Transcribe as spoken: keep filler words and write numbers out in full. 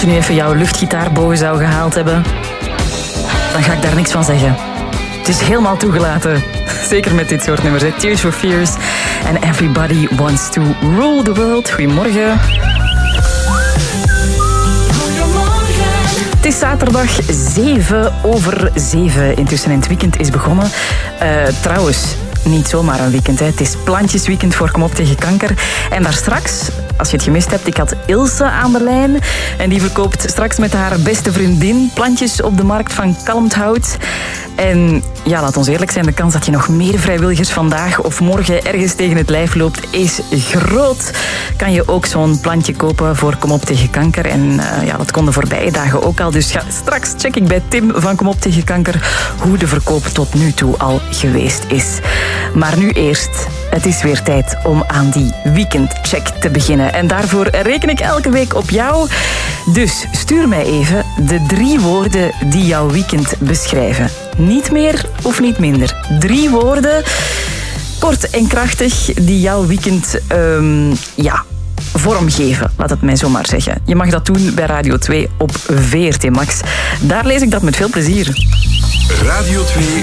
je nu even jouw luchtgitaarbogen zou gehaald hebben, dan ga ik daar niks van zeggen. Het is helemaal toegelaten. Zeker met dit soort nummers. Hè. Tears for Fears en Everybody Wants to Rule the World. Goedemorgen. Het is zaterdag zeven over zeven. Intussen en het weekend is begonnen. Uh, trouwens, niet zomaar een weekend. Hè. Het is plantjesweekend voor Kom op tegen kanker. En daar straks, als je het gemist hebt, ik had Ilse aan de lijn. En die verkoopt straks met haar beste vriendin plantjes op de markt van Kalmthout. En ja, laat ons eerlijk zijn, de kans dat je nog meer vrijwilligers vandaag of morgen ergens tegen het lijf loopt is groot. Kan je ook zo'n plantje kopen voor Kom op tegen kanker. En uh, ja, dat kon de voorbije dagen ook al. Dus ja, straks check ik bij Tim van Kom op tegen kanker hoe de verkoop tot nu toe al geweest is. Maar nu eerst, het is weer tijd om aan die weekendcheck te beginnen. En daarvoor reken ik elke week op jou. Dus stuur mij even de drie woorden die jouw weekend beschrijven. Niet meer of niet minder. Drie woorden, kort en krachtig, die jouw weekend um, ja, vormgeven. Laat het mij zo maar zeggen. Je mag dat doen bij Radio twee op V R T Max. Daar lees ik dat met veel plezier. Radio twee